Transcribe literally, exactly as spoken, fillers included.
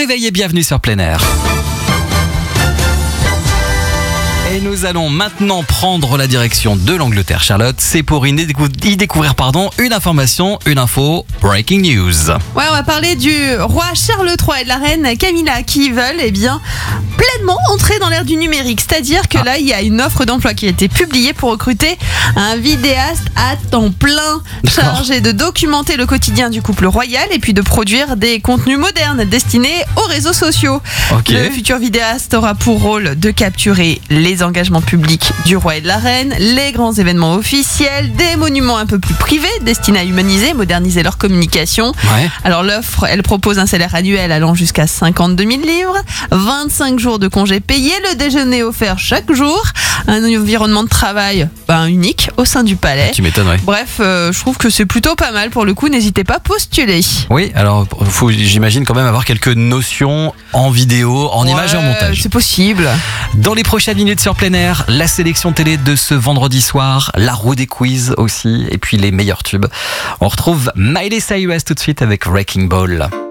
réveil et bienvenue sur Plein Air. Et nous allons maintenant prendre la direction de l'Angleterre, Charlotte. C'est pour y décou- y découvrir pardon, une information, une info, breaking news. Ouais, on va parler du roi Charles trois et de la reine Camilla qui veulent eh bien, pleinement entrer dans l'ère du numérique. C'est-à-dire que ah. là, il y a une offre d'emploi qui a été publiée pour recruter un vidéaste à temps plein chargé de documenter le quotidien du couple royal et puis de produire des contenus modernes destinés aux réseaux sociaux. Okay. Le futur vidéaste aura pour rôle de capturer les engagements publics du roi et de la reine, les grands événements officiels, des monuments un peu plus privés destinés à humaniser, moderniser leur communication. Ouais. Alors l'offre, elle propose un salaire annuel allant jusqu'à cinquante-deux mille livres, vingt-cinq jours de congés payés, le déjeuner offert chaque jour, un environnement de travail ben, unique au sein du palais. Tu m'étonnes, ouais. Bref, euh, je trouve que c'est plutôt pas mal pour le coup, n'hésitez pas à postuler. Oui, alors faut, j'imagine quand même avoir quelques notions en vidéo, en ouais, image et en montage. C'est possible. Dans les prochaines minutes sur Plein Air, la sélection télé de ce vendredi soir, la roue des quiz aussi, et puis les meilleurs tubes. On retrouve Miley Cyrus tout de suite avec Wrecking Ball.